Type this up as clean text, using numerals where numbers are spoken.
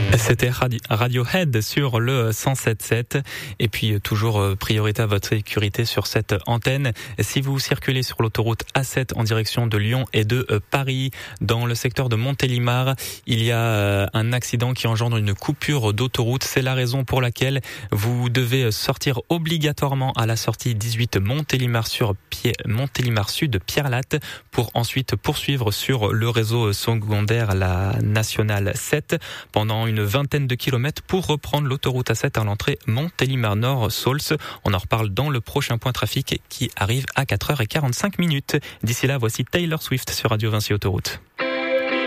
C'était Radiohead sur le 107.7 et puis toujours priorité à votre sécurité sur cette antenne. Si vous circulez sur l'autoroute A7 en direction de Lyon et de Paris, dans le secteur de Montélimar, il y a un accident qui engendre une coupure d'autoroute. C'est la raison pour laquelle vous devez sortir obligatoirement à la sortie 18 Montélimar Sud Pierrelatte pour ensuite poursuivre sur le réseau secondaire, la nationale 7, pendant une vingtaine de kilomètres pour reprendre l'autoroute A7 à l'entrée Montélimar Nord-Saulce. On en reparle dans le prochain point trafic qui arrive à 4h45. D'ici là, voici Taylor Swift sur Radio Vinci Autoroute.